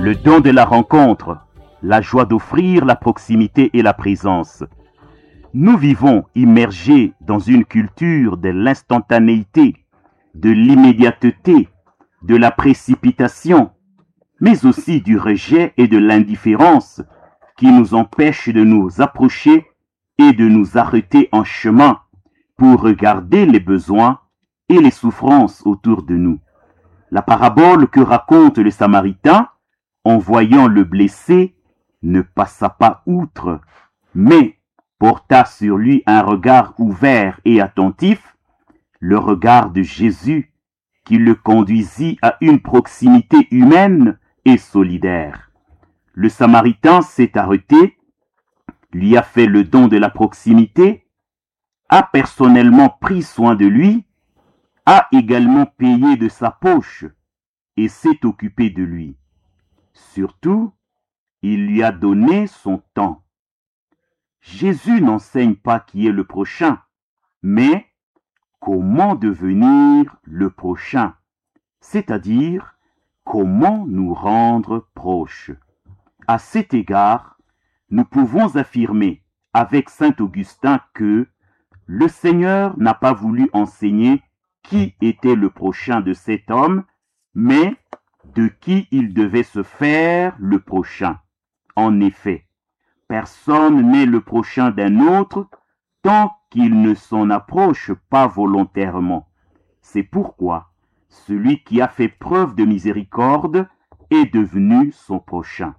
Le don de la rencontre, la joie d'offrir la proximité et la présence. Nous vivons immergés dans une culture de l'instantanéité, de l'immédiateté, de la précipitation, mais aussi du rejet et de l'indifférence qui nous empêchent de nous approcher et de nous arrêter en chemin pour regarder les besoins et les souffrances autour de nous. La parabole que raconte le Samaritain, en voyant le blessé, ne passa pas outre, mais porta sur lui un regard ouvert et attentif, le regard de Jésus qui le conduisit à une proximité humaine et solidaire. Le Samaritain s'est arrêté, lui a fait le don de la proximité, a personnellement pris soin de lui, a également payé de sa poche et s'est occupé de lui. Surtout, il lui a donné son temps. Jésus n'enseigne pas qui est le prochain, mais comment devenir le prochain, c'est-à-dire comment nous rendre proches. À cet égard, nous pouvons affirmer avec saint Augustin que le Seigneur n'a pas voulu enseigner qui était le prochain de cet homme, mais de qui il devait se faire le prochain. En effet, personne n'est le prochain d'un autre tant qu'il ne s'en approche pas volontairement. C'est pourquoi celui qui a fait preuve de miséricorde est devenu son prochain.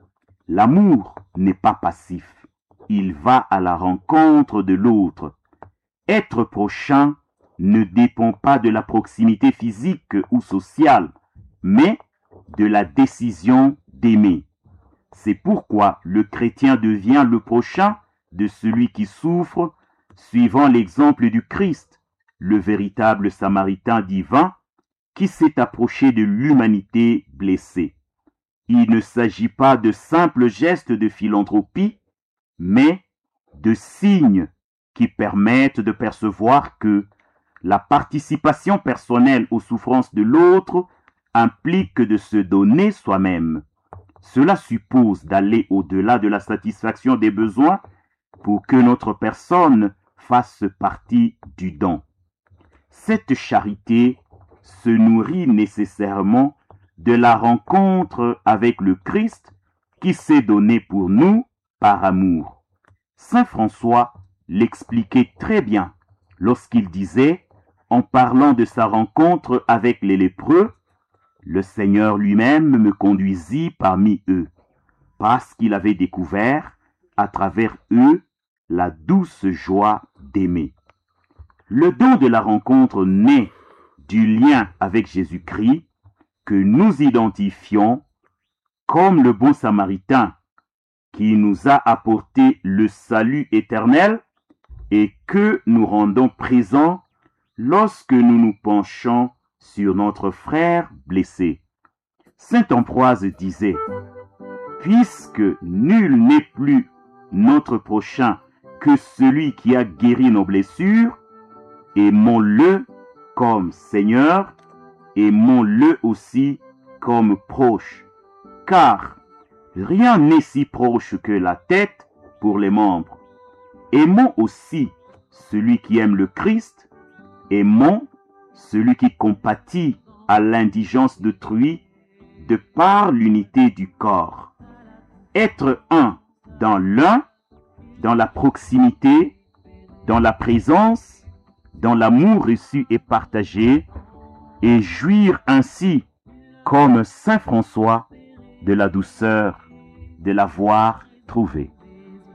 L'amour n'est pas passif, il va à la rencontre de l'autre. Être prochain ne dépend pas de la proximité physique ou sociale, mais de la décision d'aimer. C'est pourquoi le chrétien devient le prochain de celui qui souffre, suivant l'exemple du Christ, le véritable Samaritain divin, qui s'est approché de l'humanité blessée. Il ne s'agit pas de simples gestes de philanthropie, mais de signes qui permettent de percevoir que la participation personnelle aux souffrances de l'autre implique de se donner soi-même. Cela suppose d'aller au-delà de la satisfaction des besoins pour que notre personne fasse partie du don. Cette charité se nourrit nécessairement de la rencontre avec le Christ qui s'est donné pour nous par amour. Saint François l'expliquait très bien lorsqu'il disait, en parlant de sa rencontre avec les lépreux, « Le Seigneur lui-même me conduisit parmi eux, parce qu'il avait découvert à travers eux la douce joie d'aimer. » Le don de la rencontre naît du lien avec Jésus-Christ que nous identifions comme le bon Samaritain qui nous a apporté le salut éternel et que nous rendons présent lorsque nous nous penchons sur notre frère blessé. Saint Ambroise disait, « Puisque nul n'est plus notre prochain que celui qui a guéri nos blessures, aimons-le comme Seigneur, aimons-le aussi comme proche, car rien n'est si proche que la tête pour les membres. Aimons aussi celui qui aime le Christ, aimons celui qui compatit à l'indigence d'autrui de par l'unité du corps. Être un dans l'un, dans la proximité, dans la présence, dans l'amour reçu et partagé, et jouir ainsi, comme saint François, de la douceur de l'avoir trouvé.